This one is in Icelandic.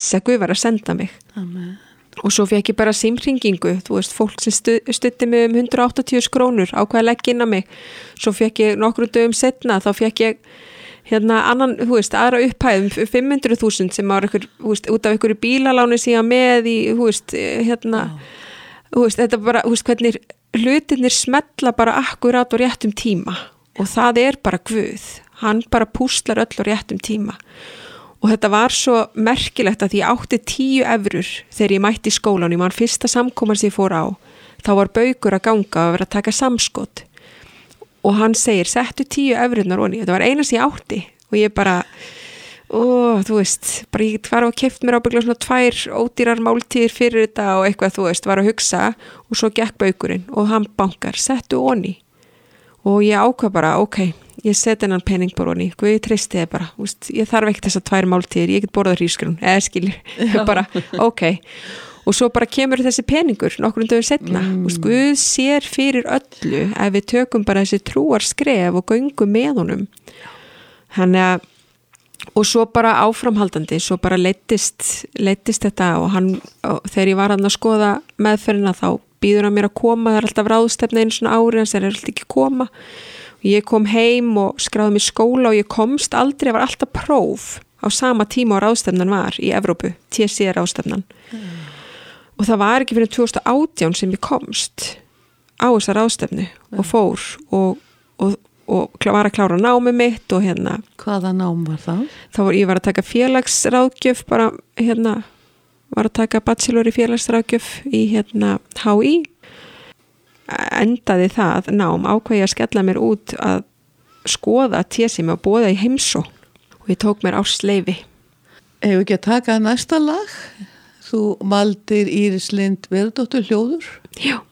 vissi að Guð var að senda mig. Amen. Og svo fekk ég bara símhringingu, þú veist, fólk sem studdi mig 180 krónur, ákvað að leggja inn á mig. Svo fekk ég nokkrum dögum setna, þá fekk ég annan, þú veist, aðra upphæðum 500.000 sem var ykkur, þú veist, út af ykkur bílaláni síðan með í, þú veist, þú veist, þetta bara, þú veist, hvernig hlutirnir smetla bara akkurat á réttum tíma og það bara Guð, hann bara púslar öll á réttum tíma. Og þetta var svo merkilegt að ég átti 10 evrur þegar ég mætti í skólan. Ég man fyrsta samkoman sem ég fór á. Þá var Baukur að ganga og vera að taka samskot. Og hann segir, settu 10 evrurnar onni. Þetta var eina sem ég átti. Og ég bara, þú veist, bara ég var að keypt mér ábygglega svona 2 ódýrar máltíðir fyrir þetta og eitthvað, þú veist, var að hugsa. Og svo gekk Baukurinn og hann bankar, settu onni. Og ég ákvað bara, ok, ég seti hennan pening bara onni, Guð treysti þið bara, úst, ég þarf ekki þessar 2 máltíðir, ég get borðað hrísgrjón, skilir, bara, ok. Og svo bara kemur þessi peningur nokkrum dögum setna, úst, Guð sér fyrir öllu ef við tökum bara þessi trúar skref og göngum með honum. Þannig að, og svo bara áframhaldandi, svo bara leittist þetta og þegar ég var að skoða meðferðina þá býður hann mér að koma, það alltaf ráðstefna einu svona ári, en það alltaf ekki koma. Ég kom heim og skráði mig skóla og ég komst aldrei, var alltaf próf á sama tíma á ráðstefnan var í Evrópu, TC ráðstefnan. Og það var ekki fyrir 2018 sem ég komst á þessa ráðstefnu og fór og var að klára námið mitt og Hvaða nám var það? Ég var að taka félagsráðgjöf bara var að taka bachelor í félagsráðgjöf í HÍ. Endaði það nám, ákvað ég að skella mér út að skoða TC mig og boða í heimsókn og ég tók mér ársleyfi. Hefur ekki að taka næsta lag? Þú maldir Íris Lind Verudóttur hljóður? Já.